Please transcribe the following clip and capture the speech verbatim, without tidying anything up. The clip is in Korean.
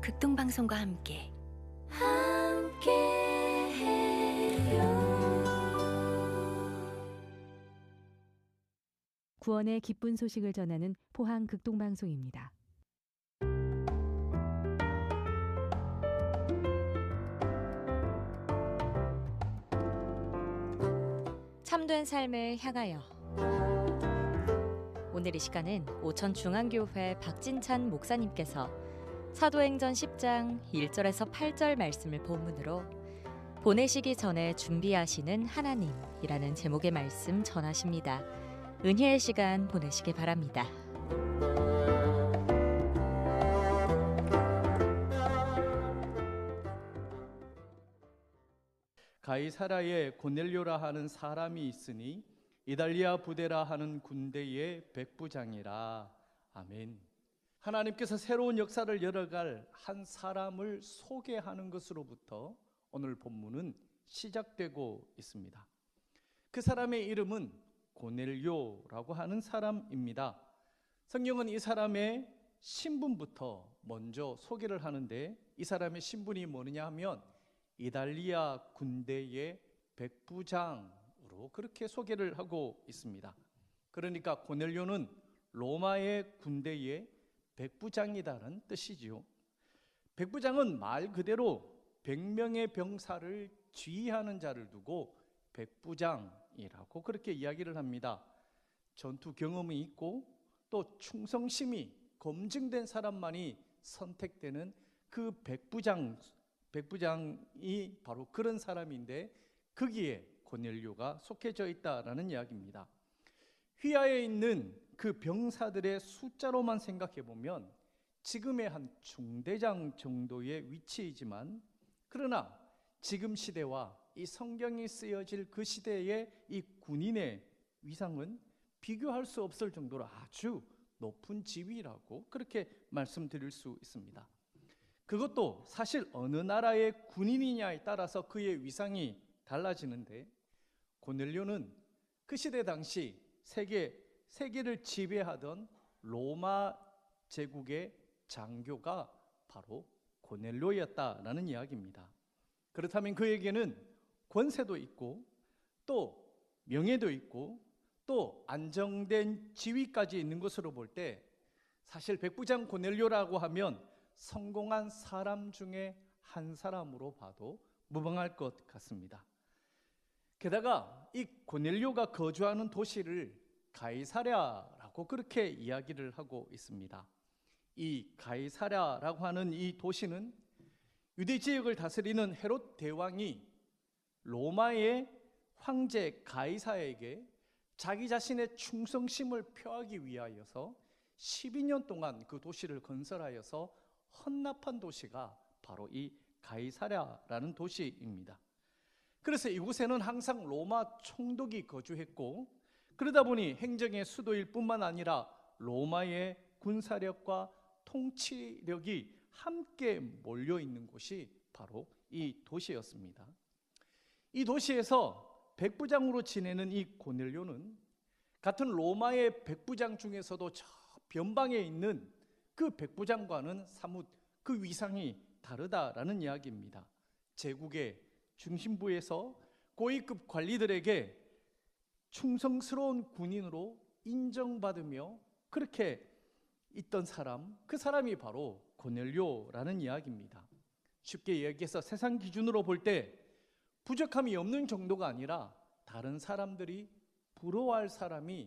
극동방송과 함께 함께해요. 구원의 기쁜 소식을 전하는 포항 극동방송입니다. 참된 삶을 향하여. 오늘 이 시간은 오천중앙교회 박진찬 목사님께서 사도행전 십 장 일 절에서 팔 절 말씀을 본문으로 보내시기 전에 준비하시는 하나님이라는 제목의 말씀 전하십니다. 은혜의 시간 보내시기 바랍니다. 가이사라에 고넬료라 하는 사람이 있으니 이달리아 부대라 하는 군대의 백부장이라. 아멘. 하나님께서 새로운 역사를 열어갈 한 사람을 소개하는 것으로부터 오늘 본문은 시작되고 있습니다. 그 사람의 이름은 고넬료라고 하는 사람입니다. 성경은 이 사람의 신분부터 먼저 소개를 하는데, 이 사람의 신분이 뭐냐 하면 이달리아 군대의 백부장으로 그렇게 소개를 하고 있습니다. 그러니까 고넬료는 로마의 군대의 백부장이다는 뜻이지요. 백부장은 말 그대로 백 명의 병사를 지휘하는 자를 두고 백부장이라고 그렇게 이야기를 합니다. 전투 경험이 있고 또 충성심이 검증된 사람만이 선택되는 그 백부장, 백부장이 바로 그런 사람인데, 거기에 고넬료가 속해져 있다라는 이야기입니다. 휘하에 있는 그 병사들의 숫자로만 생각해 보면 지금의 한 중대장 정도의 위치이지만, 그러나 지금 시대와 이 성경이 쓰여질 그 시대의 이 군인의 위상은 비교할 수 없을 정도로 아주 높은 지위라고 그렇게 말씀드릴 수 있습니다. 그것도 사실 어느 나라의 군인이냐에 따라서 그의 위상이 달라지는데, 고넬료는 그 시대 당시 세계, 세계를 지배하던 로마 제국의 장교가 바로 고넬료였다라는 이야기입니다. 그렇다면 그에게는 권세도 있고 또 명예도 있고 또 안정된 지위까지 있는 것으로 볼 때, 사실 백부장 고넬료라고 하면 성공한 사람 중에 한 사람으로 봐도 무방할 것 같습니다. 게다가 이 고넬료가 거주하는 도시를 가이사랴라고 그렇게 이야기를 하고 있습니다. 이 가이사랴라고 하는 이 도시는 유대 지역을 다스리는 헤롯 대왕이 로마의 황제 가이사에게 자기 자신의 충성심을 표하기 위하여서 십이 년 동안 그 도시를 건설하여서 헌납한 도시가 바로 이 가이사랴라는 도시입니다. 그래서 이곳에는 항상 로마 총독이 거주했고, 그러다 보니 행정의 수도일 뿐만 아니라 로마의 군사력과 통치력이 함께 몰려 있는 곳이 바로 이 도시였습니다. 이 도시에서 백부장으로 지내는 이 고넬료는 같은 로마의 백부장 중에서도 저 변방에 있는 그 백부장과는 사뭇 그 위상이 다르다라는 이야기입니다. 제국의 중심부에서 고위급 관리들에게 충성스러운 군인으로 인정받으며 그렇게 있던 사람, 그 사람이 바로 고넬료라는 이야기입니다. 쉽게 이야기해서 세상 기준으로 볼 때 부족함이 없는 정도가 아니라 다른 사람들이 부러워할 사람이